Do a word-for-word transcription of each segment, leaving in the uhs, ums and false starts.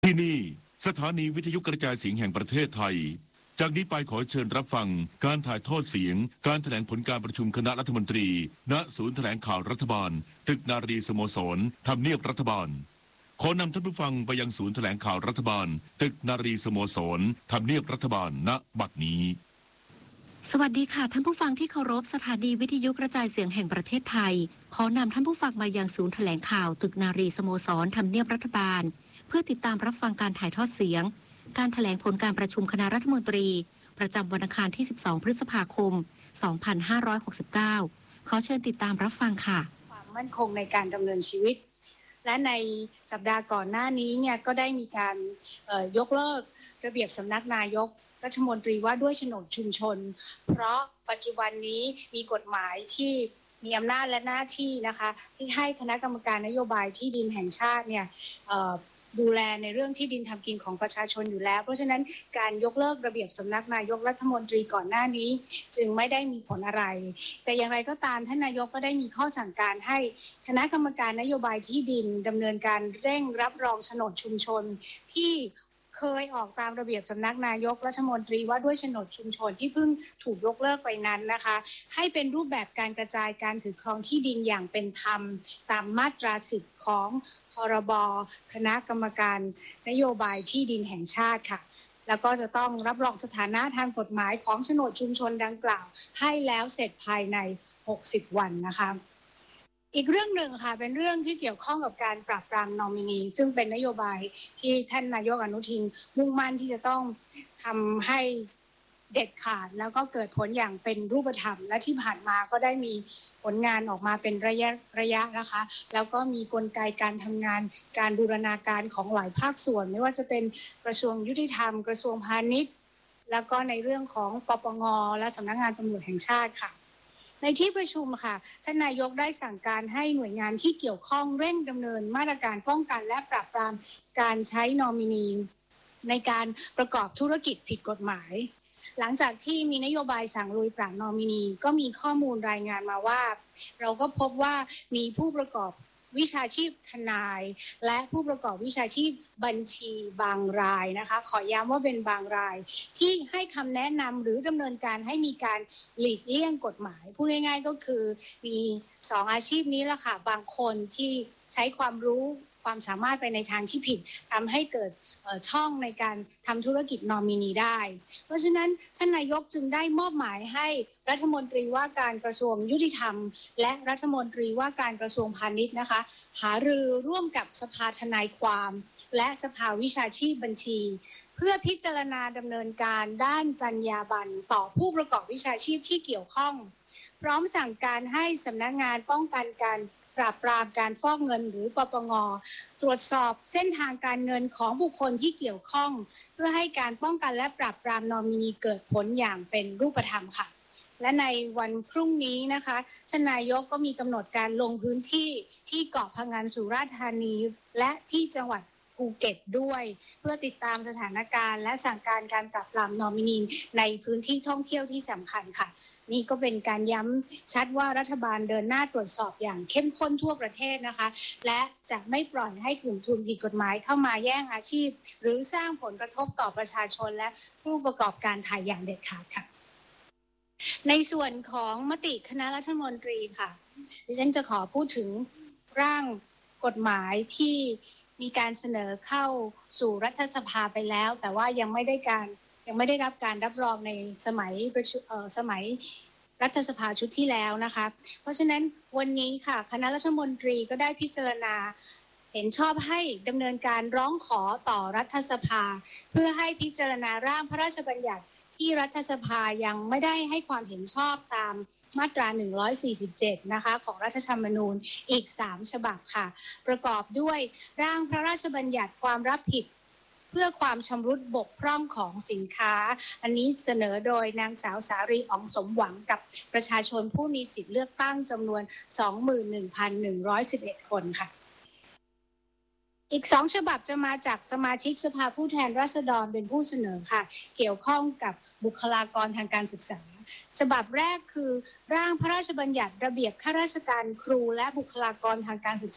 ที่นี่สถานีวิทยุกระจายเสียงแห่งประเทศไทยจากนี้ไปขอเชิญรับฟังการถ่ายทอดเสียงการแถลงผลการประชุมคณะรัฐมนตรีณศูนย์แถลงข่าวรัฐบาลตึกนารีสโมสรทำเนียบรัฐบาลขอนำท่านผู้ฟังไปยังศูนย์แถลงข่าวรัฐบาลตึกนารีสโมสรทำเนียบรัฐบาลณบัดนี้สวัสดีค่ะท่านผู้ฟังที่เคารพสถานีวิทยุกระจายเสียงแห่งประเทศไทยขอนำท่านผู้ฟังมายังศูนย์แถลงข่าวตึกนารีสโมสรทำเนียบรัฐบาลเพื่อติดตามรับฟังการถ่ายทอดเสียงการแถลงผลการประชุมคณะรัฐมนตรีประจำวันอังคารที่สิบสองพฤษภาคมสองพันห้าร้อยหกสิบเก้าขอเชิญติดตามรับฟังค่ะความมั่นคงในการดำเนินชีวิตและในสัปดาห์ก่อนหน้านี้เนี่ยก็ได้มีการยกเลิกระเบียบสำนักนายกรัฐมนตรีว่าด้วยโฉนดชุมชนเพราะปัจจุบันนี้มีกฎหมายที่มีอำนาจและหน้าที่นะคะที่ให้คณะกรรมการนโยบายที่ดินแห่งชาติเนี่ยดูแลในเรื่องที่ดินทำกินของประชาชนอยู่แล้วเพราะฉะนั้นการยกเลิกระเบียบสำนักนายกรัฐมนตรีก่อนหน้านี้จึงไม่ได้มีผลอะไรแต่อย่างไรก็ตามท่านนายกก็ได้มีข้อสั่งการให้คณะกรรมการนโยบายที่ดินดำเนินการเร่งรับรองโฉนดชุมชนที่เคยออกตามระเบียบสำนักนายกรัฐมนตรีว่าด้วยโฉนดชุมชนที่เพิ่งถูกยกเลิกไปนั้นนะคะให้เป็นรูปแบบการกระจายการถือครองที่ดินอย่างเป็นธรรมตามมาตราสิบของพรบคณะกรรมการนโยบายที่ดินแห่งชาติค่ะแล้วก็จะต้องรับรองสถานะทางกฎหมายของโฉนดชุมชนดังกล่าวให้แล้วเสร็จภายในหกสิบวันนะคะอีกเรื่องหนึ่งค่ะเป็นเรื่องที่เกี่ยวข้องกับการปราบปรามนอมินีซึ่งเป็นนโยบายที่ท่านนายกอนุทินมุ่งมั่นที่จะต้องทำให้เด็ดขาดแล้วก็เกิดผลอย่างเป็นรูปธรรมและที่ผ่านมาก็ได้มีผลงานออกมาเป็นระยะระยะนะคะแล้วก็มีกลไกการทำงานการบูรณาการของหลายภาคส่วนไม่ว่าจะเป็นกระทรวงยุติธรรมกระทรวงพาณิชย์แล้วก็ในเรื่องของปปงและสำนักงานตำรวจแห่งชาติค่ะในที่ประชุมค่ะท่านนายกได้สั่งการให้หน่วยงานที่เกี่ยวข้องเร่งดำเนินมาตรการป้องกันและปราบปรามการใช้นอมินีในการประกอบธุรกิจผิดกฎหมายหลังจากที่มีนโยบายสั่งลุยปราบนอมินีก็มีข้อมูลรายงานมาว่าเราก็พบว่ามีผู้ประกอบวิชาชีพทนายและผู้ประกอบวิชาชีพบัญชีบางรายนะคะขอย้ำว่าเป็นบางรายที่ให้คำแนะนำหรือดำเนินการให้มีการหลีกเลี่ยงกฎหมายพูดง่ายๆก็คือมีสองอาชีพนี้แหละค่ะบางคนที่ใช้ความรู้ความสามารถไปในทางที่ผิดทำให้เกิดช่องในการทำธุรกิจนอมินีได้เพราะฉะนั้นท่านนายกจึงได้มอบหมายให้รัฐมนตรีว่าการกระทรวงยุติธรรมและรัฐมนตรีว่าการกระทรวงพาณิชย์นะคะหารือร่วมกับสภาทนายความและสภาวิชาชีพบัญชีเพื่อพิจารณาดำเนินการด้านจรรยาบรรณต่อผู้ประกอบวิชาชีพที่เกี่ยวข้องพร้อมสั่งการให้สำนักงานป้องกันการปราบปรามการฟอกเงินหรือปปงตรวจสอบเส้นทางการเงินของบุคคลที่เกี่ยวข้องเพื่อให้การป้องกันและปราบปรามนอมินีเกิดผลอย่างเป็นรูปธรรมค่ะและในวันพรุ่งนี้นะคะท่านนายกก็มีกำหนดการลงพื้นที่ที่เกาะพะงันสุราษฎร์ธานีและที่จังหวัดภูเก็ตด้วยเพื่อติดตามสถานการณ์และสั่งการการปราบปรามนอมินีในพื้นที่ท่องเที่ยวที่สำคัญค่ะนี่ก็เป็นการย้ำชัดว่ารัฐบาลเดินหน้าตรวจสอบอย่างเข้มข้นทั่วประเทศนะคะและจะไม่ปล่อยให้กลุ่มทุนผิดกฎหมายเข้ามาแย่งอาชีพหรือสร้างผลกระทบต่อประชาชนและผู้ประกอบการไทยอย่างเด็ดขาดค่ะในส่วนของมติคณะรัฐมนตรีค่ะดิฉันจะขอพูดถึงร่างกฎหมายที่มีการเสนอเข้าสู่รัฐสภาไปแล้วแต่ว่ายังไม่ได้การยังไม่ได้รับการรับรองในสมัยเอ่อสมัยรัฐสภาชุดที่แล้วนะคะเพราะฉะนั้นวันนี้ค่ะคณะรัฐมนตรีก็ได้พิจารณาเห็นชอบให้ดำเนินการร้องขอต่อรัฐสภาเพื่อให้พิจารณาร่างพระราชบัญญัติที่รัฐสภายังไม่ได้ให้ความเห็นชอบตามมาตราหนึ่งร้อยสี่สิบเจ็ดนะคะของรัฐธรรมนูญอีกสามฉบับค่ะประกอบด้วยร่างพระราชบัญญัติความรับผิดเพื่อความชำรุดบกพร่องของสินค้าอันนี้เสนอโดยนางสาวสารีอ๋องสมหวังกับประชาชนผู้มีสิทธิ์เลือกตั้งจำนวน สองหมื่นหนึ่งพันหนึ่งร้อยสิบเอ็ด คนค่ะอีกสองฉบับจะมาจากสมาชิกสภาผู้แทนราษฎรเป็นผู้เสนอค่ะเกี่ยวข้องกับบุคลากรทางการศึกษาฉบับแรกคือร่างพระราชบัญญัติระเบียบข้าราชการครูและบุคลากรทางการศึกษา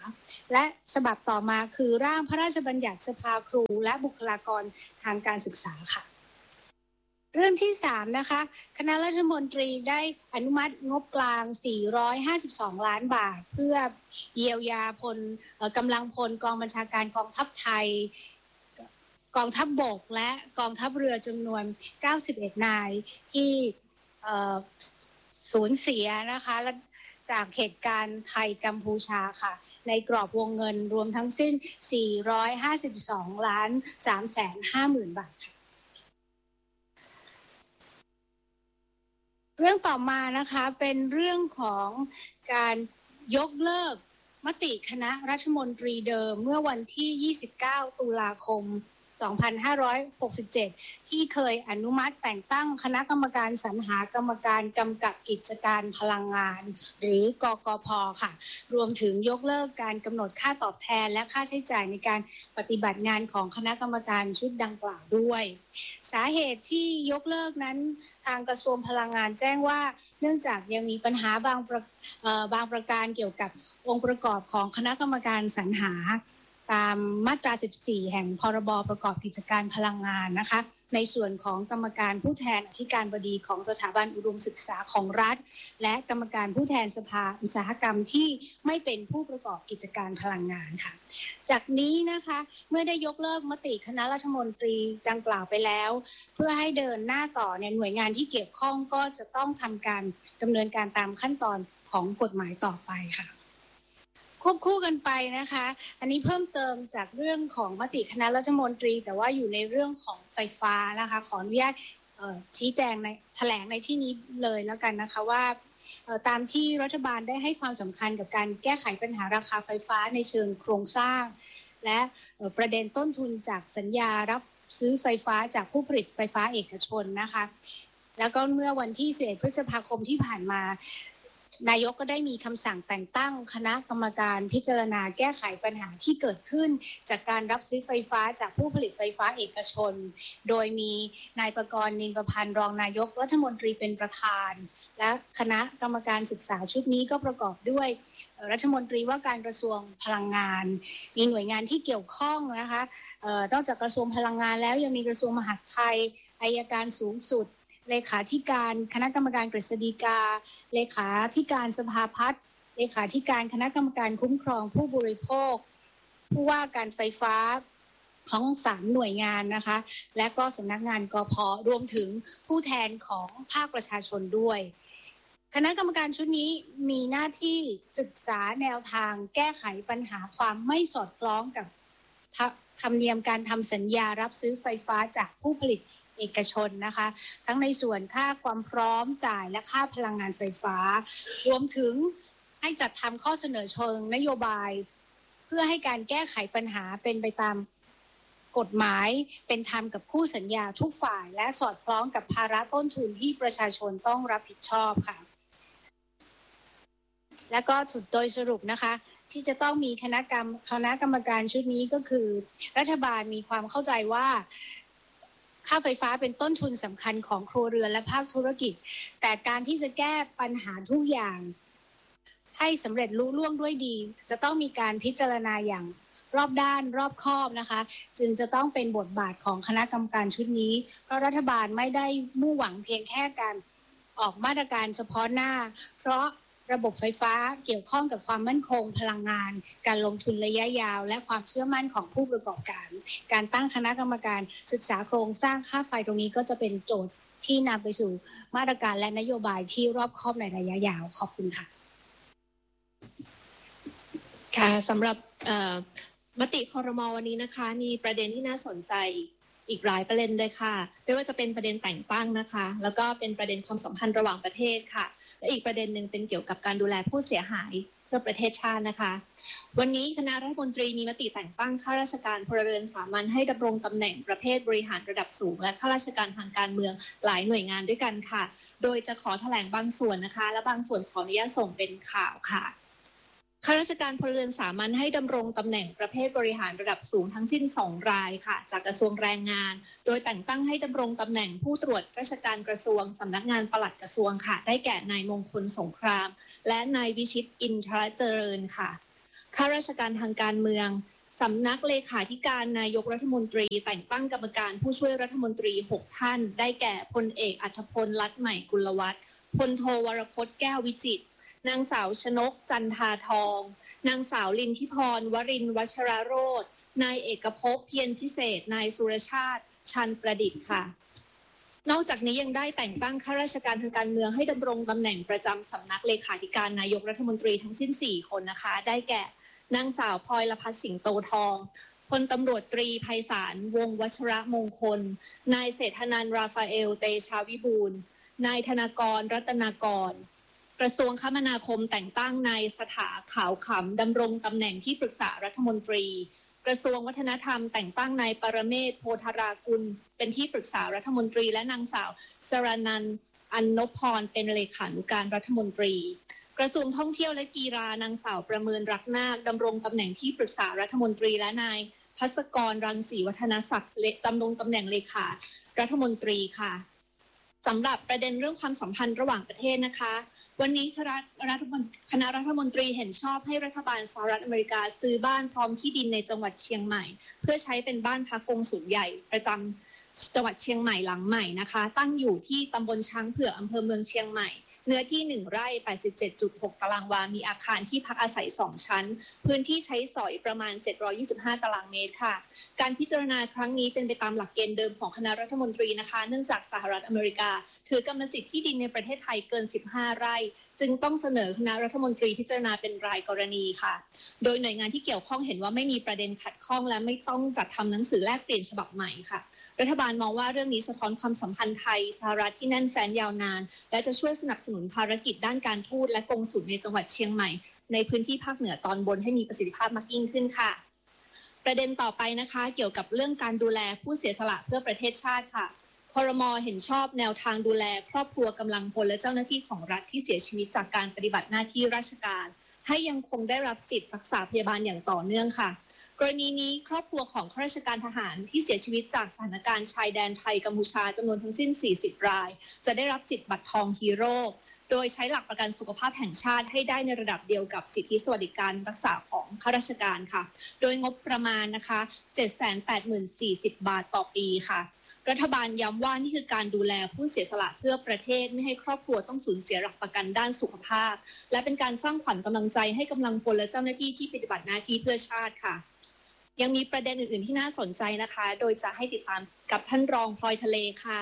และฉบับต่อมาคือร่างพระราชบัญญัติสภาครูและบุคลากรทางการศึกษาค่ะเรื่องที่สามนะคะคณะรัฐมนตรีได้อนุมัติงบกลางสี่ร้อยห้าสิบสองล้านบาทเพื่อเยียวยาพลกำลังพลกองบัญชาการกองทัพไทยกองทัพบกและกองทัพเรือจำนวนเก้าสิบเอ็ดนายที่สูญเสียนะคะจากเหตุการณ์ไทยกัมพูชาค่ะในกรอบวงเงินรวมทั้งสิ้นสี่ร้อยห้าสิบสองล้านสามแสนห้าหมื่นบาทค่ะเรื่องต่อมานะคะเป็นเรื่องของการยกเลิกมติคณะรัฐมนตรีเดิมเมื่อวันที่ยี่สิบเก้าตุลาคมสองพันห้าร้อยหกสิบเจ็ดที่เคยอนุมัติแต่งตั้งคณะกรรมการสรรหากรรมการกำกับกิจการพลังงานหรือกกพ.ค่ะรวมถึงยกเลิกการกำหนดค่าตอบแทนและค่าใช้จ่ายในการปฏิบัติงานของคณะกรรมการชุดดังกล่าวด้วยสาเหตุที่ยกเลิกนั้นทางกระทรวงพลังงานแจ้งว่าเนื่องจากยังมีปัญหาบางประบางประการเกี่ยวกับองค์ประกอบของคณะกรรมการสรรหาตามมาตราสิบสี่แห่งพรบประกอบกิจการพลังงานนะคะในส่วนของกรรมการผู้แทนอธิการบดีของสถาบันอุดมศึกษาของรัฐและกรรมการผู้แทนสภาอุตสาหกรรมที่ไม่เป็นผู้ประกอบกิจการพลังงานค่ะจากนี้นะคะเมื่อได้ยกเลิกมติคณะรัฐมนตรีดังกล่าวไปแล้วเพื่อให้เดินหน้าต่อเนี่ยหน่วยงานที่เกี่ยวข้องก็จะต้องทำการดำเนินการตามขั้นตอนของกฎหมายต่อไปค่ะควบคู่กันไปนะคะอันนี้เพิ่มเติมจากเรื่องของมติคณะรัฐมนตรีแต่ว่าอยู่ในเรื่องของไฟฟ้านะคะขออนุญาตชี้แจงในแถลงในที่นี้เลยแล้วกันนะคะว่าตามที่รัฐบาลได้ให้ความสำคัญกับการแก้ไขปัญหาราคาไฟฟ้าในเชิงโครงสร้างและประเด็นต้นทุนจากสัญญารับซื้อไฟฟ้าจากผู้ผลิตไฟฟ้าเอกชนนะคะแล้วก็เมื่อวันที่สิบเอ็ดพฤษภาคมที่ผ่านมานายกก็ได้มีคำสั่งแต่งตั้งคณะกรรมการพิจารณาแก้ไขปัญหาที่เกิดขึ้นจากการรับซื้อไฟฟ้าจากผู้ผลิตไฟฟ้าเอกชนโดยมีนายประกรณ์ นินประพันธ์รองนายกรัฐมนตรีเป็นประธานและคณะกรรมการศึกษาชุดนี้ก็ประกอบด้วยรัฐมนตรีว่าการกระทรวงพลังงานมีหน่วยงานที่เกี่ยวข้องนะคะนอกจากกระทรวงพลังงานแล้วยังมีกระทรวงมหาดไทยอัยการสูงสุดเลขาธิการคณะกรรมการกฤษฎีกาเลขาธิการสภาพัฒน์เลขาธิการคณะกรรมการคุ้มครองผู้บริโภคผู้ว่าการไฟฟ้าของสามหน่วยงานนะคะและก็สำนักงานกพ.รวมถึงผู้แทนของภาคประชาชนด้วยคณะกรรมการชุดนี้มีหน้าที่ศึกษาแนวทางแก้ไขปัญหาความไม่สอดคล้องกับธรรมเนียมการทำสัญญารับซื้อไฟฟ้าจากผู้ผลิตเอกชนนะคะทั้งในส่วนค่าความพร้อมจ่ายและค่าพลังงานไฟฟ้ารวมถึงให้จัดทำข้อเสนอเชิงนโยบายเพื่อให้การแก้ไขปัญหาเป็นไปตามกฎหมายเป็นธรรมกับคู่สัญญาทุกฝ่ายและสอดคล้องกับภาระต้นทุนที่ประชาชนต้องรับผิดชอบค่ะและก็สุดโดยสรุปนะคะที่จะต้องมีคณะกรรมคณะกรรมการชุดนี้ก็คือรัฐบาลมีความเข้าใจว่าค่าไฟฟ้าเป็นต้นทุนสำคัญของครัวเรือนและภาคธุรกิจแต่การที่จะแก้ปัญหาทุกอย่างให้สำเร็จลุล่วงด้วยดีจะต้องมีการพิจารณาอย่างรอบด้านรอบคอบนะคะจึงจะต้องเป็นบทบาทของคณะกรรมการชุดนี้เพราะรัฐบาลไม่ได้มุ่งหวังเพียงแค่การออกมาตรการเฉพาะหน้าเพราะระบบไฟฟ้าเกี่ยวข้องกับความมั่นคงพลังงานการลงทุนระยะยาวและความเชื่อมั่นของผู้ประกอบการการตั้งคณะกรรมการศึกษาโครงสร้างค่าไฟตรงนี้ก็จะเป็นโจทย์ที่นำไปสู่มาตรการและนโยบายที่รอบคอบในระยะยาวขอบคุณค่ะค่ะสำหรับมติครม.วันนี้นะคะมีประเด็นที่น่าสนใจอีกหลายประเด็นเลยค่ะไม่ว่าจะเป็นประเด็นแต่งตั้งนะคะแล้วก็เป็นประเด็นความสัมพันธ์ระหว่างประเทศค่ะและอีกประเด็นหนึ่งเป็นเกี่ยวกับการดูแลผู้เสียหายเพื่อประเทศชาตินะคะวันนี้คณะรัฐมนตรีมีมติแต่งตั้งข้าราชการพลเรือนสามัญให้ดำรงตำแหน่งประเภทบริหารระดับสูงและข้าราชการทางการเมืองหลายหน่วยงานด้วยกันค่ะโดยจะขอแถลงบางส่วนนะคะและบางส่วนขออนุญาตส่งเป็นข่าวค่ะข้าราชการพลเรือนสามัญให้ดำรงตำแหน่งประเภทบริหารระดับสูงทั้งสิ้นสองรายค่ะจากกระทรวงแรงงานโดยแต่งตั้งให้ดำรงตำแหน่งผู้ตรวจราชการกระทรวงสำนักงานปลัดกระทรวงค่ะได้แก่นายมงคลสงครามและนายวิชิตอินทรเจริญค่ะข้าราชการทางการเมืองสำนักเลขาธิการนายกรัฐมนตรีแต่งตั้งกรรมการผู้ช่วยรัฐมนตรีหกท่านได้แก่พลเอกอัธพลลัดใหม่กุลวัฒน์พลโทวรพจน์แก้ววิจิตรนางสาวชนกจันทาทองนางสาวลินทิพรวรินทร์วัชรโรจน์นายเอกภพเพียรพิเศษนายสุรชาติชันประดิษฐ์ค่ะนอกจากนี้ยังได้แต่งตั้งข้าราชการทางการเมืองให้ดำรงตำแหน่งประจำสำนักเลขาธิการนายกรัฐมนตรีทั้งสิ้นสี่คนนะคะได้แก่นางสาวพลอยลพัฒน์สิงโตทองพลตำรวจตรีไพศาลวงศ์วัชระมงคลนายเศรษฐนันท์ราฟาเอลเตชาวิบูลย์นายธนากรรัตนากรกระทรวงคมนาคมแต่งตั้งนายสถาขาวขำดำรงตำแหน่งที่ปรึกษารัฐมนตรีกระทรวงวัฒนธรรมแต่งตั้งนายปรเมศวร์โพธารากุลเป็นที่ปรึกษารัฐมนตรีและนางสาวสรนันท์อันนพพรเป็นเลขานุการรัฐมนตรีกระทรวงท่องเที่ยวและกีฬานางสาวประเมินรักนาคดำรงตำแหน่งที่ปรึกษารัฐมนตรีและนายภัสกรรังสีวัฒนศักดิ์ดำรงตำแหน่งเลขารัฐมนตรีค่ะสำหรับประเด็นเรื่องความสัมพันธ์ระหว่างประเทศนะคะวันนี้คณะรัฐมนตรีคณะรัฐมนตรีเห็นชอบให้รัฐบาลสหรัฐอเมริกาซื้อบ้านพร้อมที่ดินในจังหวัดเชียงใหม่เพื่อใช้เป็นบ้านพักกงสุลใหญ่ประจำจังหวัดเชียงใหม่หลังใหม่นะคะตั้งอยู่ที่ตำบลช้างเผือกอำเภอเมืองเชียงใหม่เนื้อที่หนึ่งไร่ แปดสิบเจ็ดจุดหก ตารางวามีอาคารที่พักอาศัยสองชั้นพื้นที่ใช้สอยประมาณเจ็ดร้อยยี่สิบห้าตารางเมตรค่ะการพิจารณาครั้งนี้เป็นไปตามหลักเกณฑ์เดิมของคณะรัฐมนตรีนะคะเนื่องจากสหรัฐอเมริกาถือกรรมสิทธิ์ที่ดินในประเทศไทยเกินสิบห้าไร่จึงต้องเสนอคณะรัฐมนตรีพิจารณาเป็นรายกรณีค่ะโดยหน่วยงานที่เกี่ยวข้องเห็นว่าไม่มีประเด็นขัดข้องและไม่ต้องจัดทำหนังสือแลกเปลี่ยนฉบับใหม่ค่ะรัฐบาลมองว่าเรื่องนี้สะท้อนความสัมพันธ์ไทยสหรัฐที่แน่นแฟ้นยาวนานและจะช่วยสนับสนุนภารกิจด้านการทูตและกงสุลในจังหวัดเชียงใหม่ในพื้นที่ภาคเหนือตอนบนให้มีประสิทธิภาพมากยิ่งขึ้นค่ะประเด็นต่อไปนะคะเกี่ยวกับเรื่องการดูแลผู้เสียสละเพื่อประเทศชาติค่ะครม.เห็นชอบแนวทางดูแลครอบครัวกำลังพลและเจ้าหน้าที่ของรัฐที่เสียชีวิตจากการปฏิบัติหน้าที่ราชการให้ยังคงได้รับสิทธิ์รักษาพยาบาลอย่างต่อเนื่องค่ะกรณีนี้ครอบครัวของข้าราชการทหารที่เสียชีวิตจากสถานการณ์ชายแดนไทยกัมพูชาจำนวนทั้งสิ้นสี่สิบรายจะได้รับสิทธิ์บัตรทองฮีโร่โดยใช้หลักประกันสุขภาพแห่งชาติให้ได้ในระดับเดียวกับสิทธิสวัสดิการรักษาของข้าราชการค่ะโดยงบประมาณนะคะ เจ็ดแสนแปดหมื่นสี่สิบ บาทต่อปีค่ะรัฐบาลย้ำว่านี่คือการดูแลผู้เสียสละเพื่อประเทศไม่ให้ครอบครัวต้องสูญเสียหลักประกันด้านสุขภาพและเป็นการสร้างขวัญกำลังใจให้กำลังพลและเจ้าหน้าที่ที่ปฏิบัติหน้าที่เพื่อชาติค่ะยังมีประเด็นอื่นๆที่น่าสนใจนะคะโดยจะให้ติดตามกับท่านรองพลอยทะเลค่ะ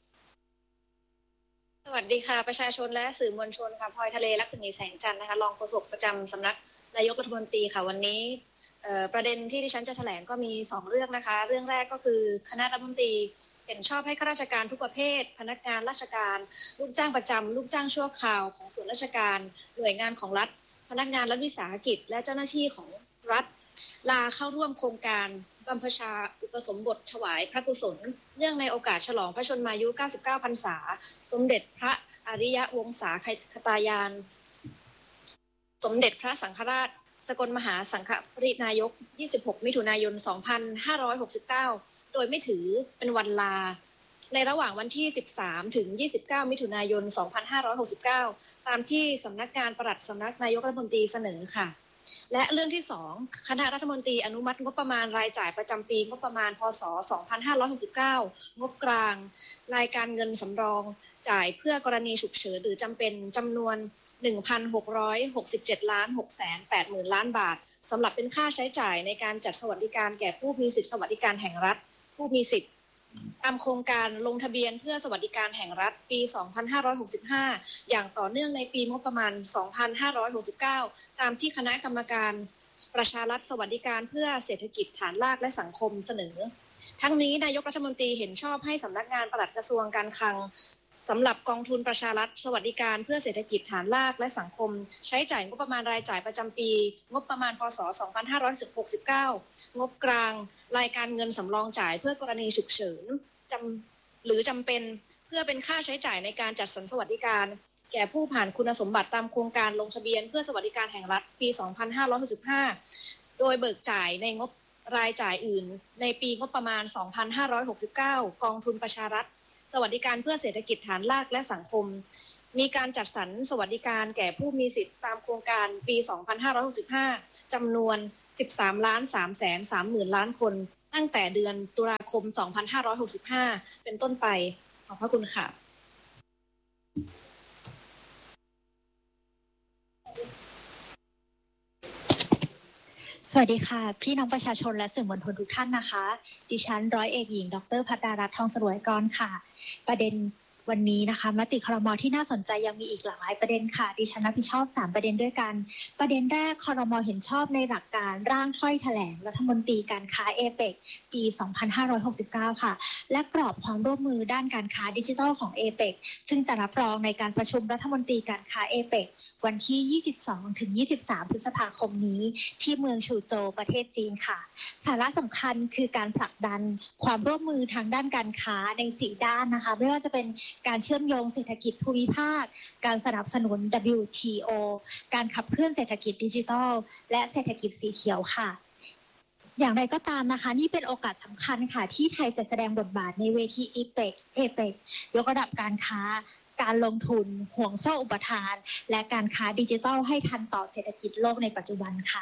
สวัสดีค่ะประชาชนและสื่อมวลชนค่ะพลอยทะเลลักษมีแสงจันทร์นะคะรองโฆษกประจำสำนักนายกรัฐมนตรีค่ะวันนี้ประเด็นที่ดิฉันจะแถลงก็มีสองเรื่องนะคะเรื่องแรกก็คือคณะรัฐมนตรีเห็นชอบให้ข้าราชการทุกประเภทพนักงานราชการลูกจ้างประจำลูกจ้างชั่วคราวของส่วนราชการหน่วยงานของรัฐพนักงานรัฐวิสาหกิจและเจ้าหน้าที่ของรัฐลาเข้าร่วมโครงการบรรพชาอุปสมบทถวายพระกุศลเนื่องในโอกาสฉลองพระชนมายุ เก้าสิบเก้า พรรษาสมเด็จพระอริยวงศาคตายานสมเด็จพระสังฆราชสกลมหาสังฆปรินายก ยี่สิบหก มิถุนายน สองพันห้าร้อยหกสิบเก้า โดยไม่ถือเป็นวันลาในระหว่างวันที่ สิบสาม ถึง ยี่สิบเก้า มิถุนายน สองพันห้าร้อยหกสิบเก้า ตามที่สำนักงานปลัดสำนักนายกรัฐมนตรีเสนอค่ะและเรื่องที่สองคณะรัฐมนตรีอนุมัติงบประมาณรายจ่ายประจำปีงบประมาณพ.ศ. สองพันห้าร้อยหกสิบเก้างบกลางรายการเงินสำรองจ่ายเพื่อกรณีฉุกเฉินหรือจำเป็นจำนวน หนึ่งพันหกร้อยหกสิบเจ็ดล้านหกแสนแปดหมื่น ล้านบาทสำหรับเป็นค่าใช้จ่ายในการจัดสวัสดิการแก่ผู้มีสิทธิสวัสดิการแห่งรัฐผู้มีสิทธิตามโครงการลงทะเบียนเพื่อสวัสดิการแห่งรัฐปี สองพันห้าร้อยหกสิบห้า อย่างต่อเนื่องในปีงบประมาณ สองพันห้าร้อยหกสิบเก้า ตามที่คณะกรรมการประชารัฐสวัสดิการเพื่อเศรษฐกิจฐานรากและสังคมเสนอทั้งนี้นายกรัฐมนตรีเห็นชอบให้สำนักงานปลัดกระทรวงการคลังสำหรับกองทุนประชารัฐสวัสดิการเพื่อเศรษฐกิจฐานรากและสังคมใช้จ่ายงบประมาณรายจ่ายประจำปีงบประมาณพ.ศ. สองพันห้าร้อยหกสิบเก้างบกลางรายการเงินสำรองจ่ายเพื่อกรณีฉุกเฉินจำหรือจำเป็นเพื่อเป็นค่าใช้จ่ายในการจัดสรรสวัสดิการแก่ผู้ผ่านคุณสมบัติตามโครงการลงทะเบียนเพื่อสวัสดิการแห่งรัฐปี สองพันห้าร้อยหกสิบห้า โดยเบิกจ่ายในงบรายจ่ายอื่นในปีงบประมาณ สองพันห้าร้อยหกสิบเก้ากองทุนประชารัฐสวัสดิการเพื่อเศรษฐกิจฐานรากและสังคมมีการจัดสรรสวัสดิการแก่ผู้มีสิทธิตามโครงการปี สองพันห้าร้อยหกสิบห้า จำนวน สิบสามล้านสามแสนสามหมื่น ล้านคนตั้งแต่เดือนตุลาคม สองพันห้าร้อยหกสิบห้า เป็นต้นไปขอบพระคุณค่ะสวัสดีค่ะพี่น้องประชาชนและสื่อมวลชนทุกท่านนะคะดิฉันร้อยเอกหญิงดร.ภัตดารัตน์ทองสรวยกรค่ะประเด็นวันนี้นะคะมติครม.ที่น่าสนใจยังมีอีกหลากหลายประเด็นค่ะดิฉันรับผิดชอบสามประเด็นด้วยกันประเด็นแรกครม.เห็นชอบในหลักการร่างถ้อยแถลงรัฐมนตรีการค้าเอเปกปี สองพันห้าร้อยหกสิบเก้า ค่ะและกรอบความร่วมมือด้านการค้าดิจิทัลของเอเปกซึ่งจะรับรองในการประชุมรัฐมนตรีการค้าเอเปกวันที่ ยี่สิบสองถึงยี่สิบสาม พฤษภาคมนี้ที่เมืองชูโจวประเทศจีนค่ะสาระสำคัญคือการผลักดันความร่วมมือทางด้านการค้าในสี่ด้านนะคะไม่ว่าจะเป็นการเชื่อมโยงเศรษฐกิจภูมิภาคการสนับสนุน ดับเบิลยู ที โอ การขับเคลื่อนเศรษฐกิจดิจิทัลและเศรษฐกิจสีเขียวค่ะอย่างไรก็ตามนะคะนี่เป็นโอกาสสำคัญค่ะที่ไทยจะแสดงบทบาทในเวที เอเปก เอเปก ยกระดับการค้าการลงทุนห่วงโซ่อุปทานและการค้าดิจิทัลให้ทันต่อเศรษฐกิจโลกในปัจจุบันค่ะ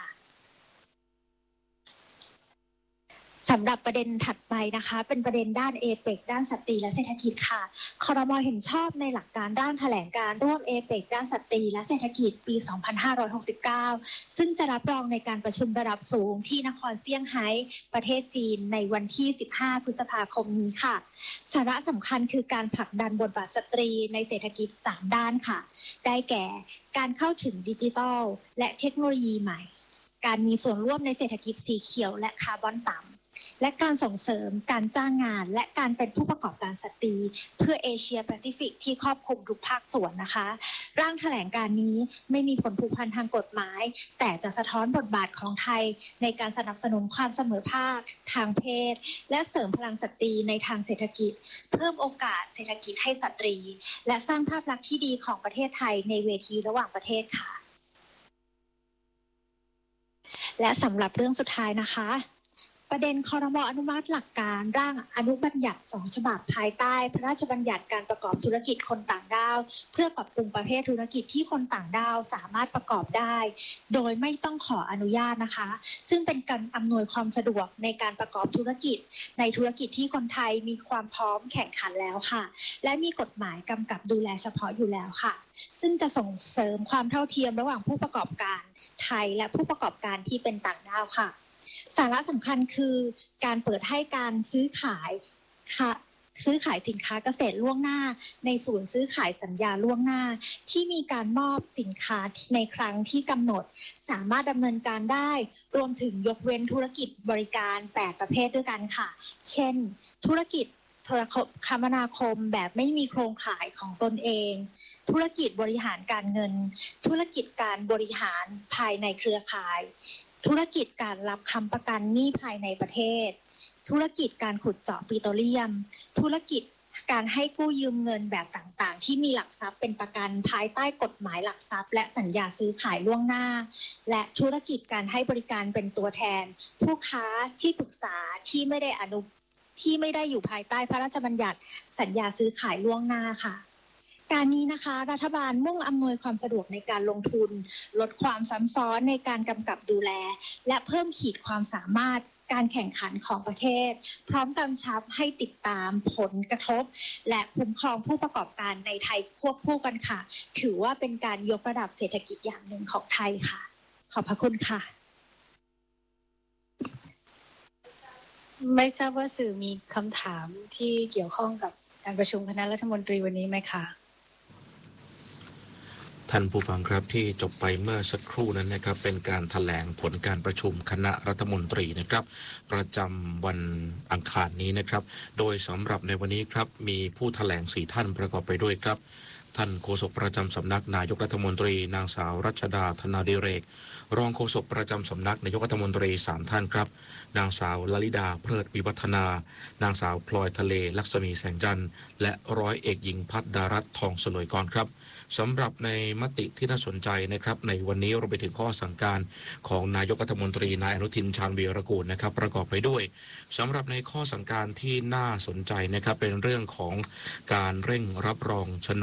สำหรับประเด็นถัดไปนะคะเป็นประเด็นด้าน เอเปก ด้านสตรีและเศรษฐกิจค่ะครม.เห็นชอบในหลักการด้านแถลงการร่วม เอเปก ด้านสตรีและเศรษฐกิจปี สองพันห้าร้อยหกสิบเก้า ซึ่งจะรับรองในการประชุมระดับสูงที่นครเซี่ยงไฮ้ประเทศจีนในวันที่ สิบห้า พฤษภาคมนี้ค่ะสาระสำคัญคือการผลักดันบทบาทสตรีในเศรษฐกิจสามด้านค่ะได้แก่การเข้าถึงดิจิทัลและเทคโนโลยีใหม่การมีส่วนร่วมในเศรษฐกิจสีเขียวและคาร์บอนต่ำและการส่งเสริมการจ้างงานและการเป็นผู้ประกอบการสตรีเพื่อเอเชียแปซิฟิกที่ครอบคลุมทุกภาคส่วนนะคะร่างแถลงการนี้ไม่มีผลผูกพันทางกฎหมายแต่จะสะท้อนบทบาทของไทยในการสนับสนุนความเสมอภาคทางเพศและเสริมพลังสตรีในทางเศรษฐกิจเพิ่มโอกาสเศรษฐกิจให้สตรีและสร้างภาพลักษณ์ที่ดีของประเทศไทยในเวทีระหว่างประเทศค่ะและสำหรับเรื่องสุดท้ายนะคะประเด็นครม.อนุมัติหลักการร่างอนุบัญญัติสองฉบับภายใต้พระราชบัญญัติการประกอบธุรกิจคนต่างด้าวเพื่อปรับปรุงประเภทธุรกิจที่คนต่างด้าวสามารถประกอบได้โดยไม่ต้องขออนุญาตนะคะซึ่งเป็นการอำนวยความสะดวกในการประกอบธุรกิจในธุรกิจที่คนไทยมีความพร้อมแข่งขันแล้วค่ะและมีกฎหมายกำกับดูแลเฉพาะอยู่แล้วค่ะซึ่งจะส่งเสริมความเท่าเทียมระหว่างผู้ประกอบการไทยและผู้ประกอบการที่เป็นต่างด้าวค่ะสาระสำคัญคือการเปิดให้การซื้อขายซื้อขายสินค้าเกษตรล่วงหน้าในศูนย์ซื้อขายสัญญาล่วงหน้าที่มีการมอบสินค้าในครั้งที่กำหนดสามารถดำเนินการได้รวมถึงยกเว้นธุรกิจบริการแปดประเภทด้วยกันค่ะเช่นธุรกิจโทรคมนาคมแบบไม่มีโครงข่ายของตนเองธุรกิจบริหารการเงินธุรกิจการบริหารภายในเครือข่ายธุรกิจการรับค้ำประกันหนี้ภายในประเทศธุรกิจการขุดเจาะปิโตรเลียมธุรกิจการให้กู้ยืมเงินแบบต่างๆที่มีหลักทรัพย์เป็นประกันภายใต้กฎหมายหลักทรัพย์และสัญญาซื้อขายล่วงหน้าและธุรกิจการให้บริการเป็นตัวแทนผู้ค้าที่ปรึกษาที่ไม่ได้อนุที่ไม่ได้อยู่ภายใต้พระราชบัญญัติสัญญาซื้อขายล่วงหน้าค่ะการนี้นะคะรัฐบาลมุ่งอำนวยความสะดวกในการลงทุนลดความซ้ำซ้อนในการกำกับดูแลและเพิ่มขีดความสามารถการแข่งขันของประเทศพร้อมกำชับให้ติดตามผลกระทบและคุ้มครองผู้ประกอบการในไทยควบคู่กันค่ะถือว่าเป็นการยกระดับเศรษฐกิจอย่างหนึ่งของไทยค่ะขอบพระคุณค่ะไม่ทราบว่าสื่อมีคำถามที่เกี่ยวข้องกับการประชุมคณะรัฐมนตรีวันนี้ไหมคะท่านผู้ฟังครับที่จบไปเมื่อสักครู่นั้นนะครับเป็นการแถลงผลการประชุมคณะรัฐมนตรีนะครับประจำวันอังคารนี้นะครับโดยสำหรับในวันนี้ครับมีผู้แถลงสี่ท่านประกอบไปด้วยครับท่านโฆษกประจำสำนักนายกรัฐมนตรีนางสาวรัชดาธนาดิเรกรองโฆษกประจำสำนักนายกรัฐมนตรีสามท่านครับนางสาวลลิดาเพลิดวิวัฒนานางสาวพลอยทะเลลักษมีแสงจันทร์และร้อยเอกหญิงภัตดารัตน์ทองสลวยกรครับสำหรับในมติที่น่าสนใจนะครับในวันนี้เราไปถึงข้อสั่งการของนายกรัฐมนตรีนายอนุทินชาญวีรกูลนะครับประกอบไปด้วยสำหรับในข้อสั่งการที่น่าสนใจนะครับเป็นเรื่องของการเร่งรับรองโฉนดชุม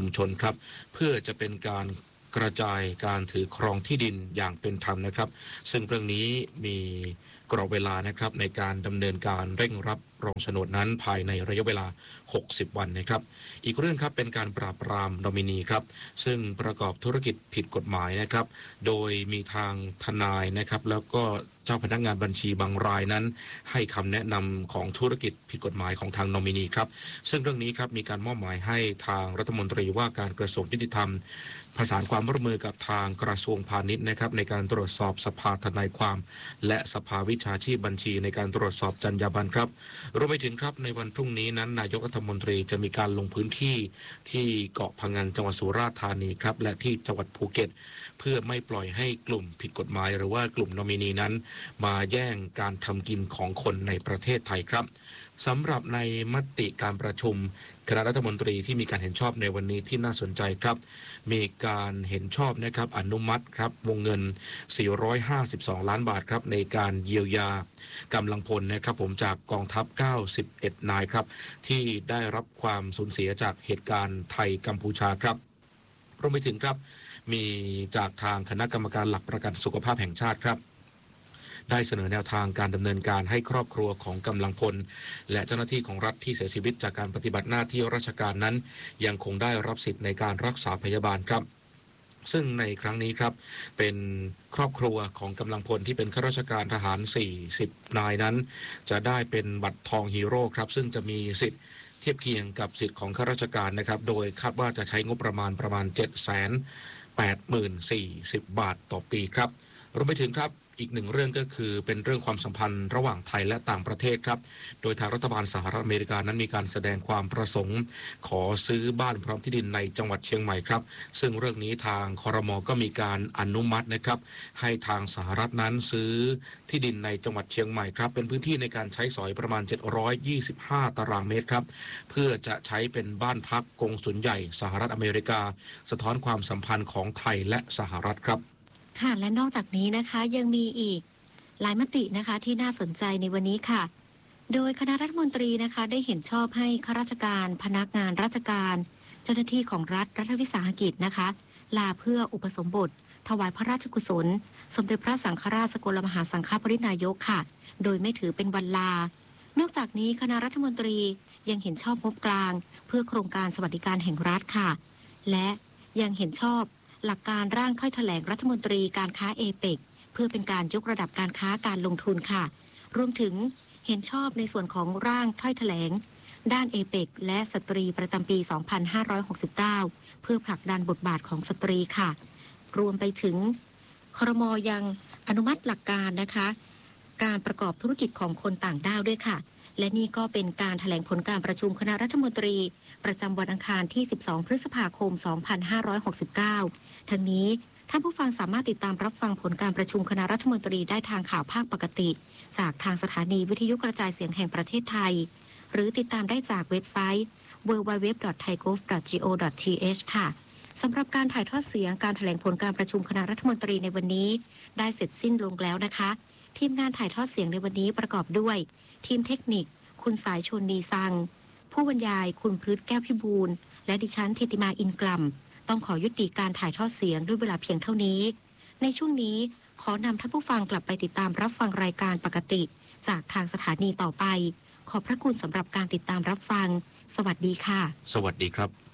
มชนครับเพื่อจะเป็นการกระจายการถือครองที่ดินอย่างเป็นธรรมนะครับซึ่งเรื่องนี้มีกรอบเวลานะครับในการดำเนินการเร่งรับรองโฉนดนั้นภายในระยะเวลาหกสิบวันนะครับอีกเรื่องครับเป็นการปราบปรามนอมินีครับซึ่งประกอบธุรกิจผิดกฎหมายนะครับโดยมีทางทนายนะครับแล้วก็เจ้าพนักงานบัญชีบางรายนั้นให้คำแนะนำของธุรกิจผิดกฎหมายของทางนอมินีครับซึ่งเรื่องนี้ครับมีการมอบหมายให้ทางรัฐมนตรีว่าการกระทรวงยุติธรรมประสานความร่วมมือกับทางกระทรวงพาณิชย์นะครับในการตรวจสอบสภาทนายความและสภาวิชาชีพบัญชีในการตรวจสอบจรรยาบรรณครับรวมไปถึงครับในวันพรุ่งนี้นั้นนายกรัฐมนตรีจะมีการลงพื้นที่ที่เกาะพะงันจังหวัดสุราษฎร์ธานีครับและที่จังหวัดภูเก็ตเพื่อไม่ปล่อยให้กลุ่มผิดกฎหมายหรือว่ากลุ่มนอมินีนั้นมาแย่งการทำกินของคนในประเทศไทยครับสำหรับในมติการประชุมคณะรัฐมนตรีที่มีการเห็นชอบในวันนี้ที่น่าสนใจครับมีการเห็นชอบนะครับอนุมัติครับวงเงินสี่ร้อยห้าสิบสองล้านบาทครับในการเยียวยากำลังพลนะครับผมจากกองทัพเก้าสิบเอ็ดนายครับที่ได้รับความสูญเสียจากเหตุการณ์ไทยกัมพูชาครับรวมไปถึงครับมีจากทางคณะกรรมการหลักประกันสุขภาพแห่งชาติครับได้เสนอแนวทางการดำเนินการให้ครอบครัวของกำลังพลและเจ้าหน้าที่ของรัฐที่เสียชีวิตจากการปฏิบัติหน้าที่ราชการนั้นยังคงได้รับสิทธิ์ในการรักษาพยาบาลครับซึ่งในครั้งนี้ครับเป็นครอบครัวของกำลังพลที่เป็นข้าราชการทหารสี่สิบนายนั้นจะได้เป็นบัตรทองฮีโร่ครับซึ่งจะมีสิทธิ์เทียบเคียงกับสิทธิ์ของข้าราชการนะครับโดยคาดว่าจะใช้งบประมาณประมาณ เจ็ดแสนแปดหมื่นสี่สิบ บาทต่อปีครับรวมไปถึงครับอีกหนึ่งเรื่องก็คือเป็นเรื่องความสัมพันธ์ระหว่างไทยและต่างประเทศครับโดยทางรัฐบาลสหรัฐอเมริกานั้นมีการแสดงความประสงค์ขอซื้อบ้านพร้อมที่ดินในจังหวัดเชียงใหม่ครับซึ่งเรื่องนี้ทางครม.ก็มีการอนุมัตินะครับให้ทางสหรัฐนั้นซื้อที่ดินในจังหวัดเชียงใหม่ครับเป็นพื้นที่ในการใช้สอยประมาณเจ็ดร้อยยี่สิบห้าตารางเมตรครับเพื่อจะใช้เป็นบ้านพักกงสุลใหญ่สหรัฐอเมริกาสะท้อนความสัมพันธ์ของไทยและสหรัฐครับค่ะและนอกจากนี้นะคะยังมีอีกหลายมตินะคะที่น่าสนใจในวันนี้ค่ะโดยคณะรัฐมนตรีนะคะได้เห็นชอบให้ข้าราชการพนักงานราชการเจ้าหน้าที่ของรัฐรัฐวิสาหกิจนะคะลาเพื่ออุปสมบทถวายพระราชกุศลสมเด็จพระสังฆราชสกลมหาสังฆปรินายกค่ะโดยไม่ถือเป็นวันลานอกจากนี้คณะรัฐมนตรียังเห็นชอบงบกลางเพื่อโครงการสวัสดิการแห่งรัฐค่ะและยังเห็นชอบหลักการร่างถ้อยแถลงรัฐมนตรีการค้าเอเปกเพื่อเป็นการยกระดับการค้าการลงทุนค่ะรวมถึงเห็นชอบในส่วนของร่างถ้อยแถลงด้านเอเปกและสตรีประจำปี สองพันห้าร้อยหกสิบเก้า เพื่อผลักดันบทบาทของสตรีค่ะรวมไปถึงครม.ยังอนุมัติหลักการนะคะการประกอบธุรกิจของคนต่างด้าวด้วยค่ะและนี่ก็เป็นการแถลงผลการประชุมคณะรัฐมนตรีประจำวันอังคารที่สิบสองพฤษภาคมสองพันห้าร้อยหกสิบเก้าทั้งนี้ท่านผู้ฟังสามารถติดตามรับฟังผลการประชุมคณะรัฐมนตรีได้ทางข่าวภาคปกติจากทางสถานีวิทยุกระจายเสียงแห่งประเทศไทยหรือติดตามได้จากเว็บไซต์ ดับเบิลยู ดับเบิลยู ดับเบิลยู ดอท ไทย โกฟ ดอท จี โอ ดอท ที เอช ค่ะสำหรับการถ่ายทอดเสียงการแถลงผลการประชุมคณะรัฐมนตรีในวันนี้ได้เสร็จสิ้นลงแล้วนะคะทีมงานถ่ายทอดเสียงในวันนี้ประกอบด้วยทีมเทคนิคคุณสายชนดีซังผู้บรรยายคุณพฤทธิ์แก้วพิบูลและดิฉันธิติมาอินกลัมต้องขอยุติการถ่ายทอดเสียงด้วยเวลาเพียงเท่านี้ในช่วงนี้ขอนำท่านผู้ฟังกลับไปติดตามรับฟังรายการปกติจากทางสถานีต่อไปขอบพระคุณสำหรับการติดตามรับฟังสวัสดีค่ะสวัสดีครับ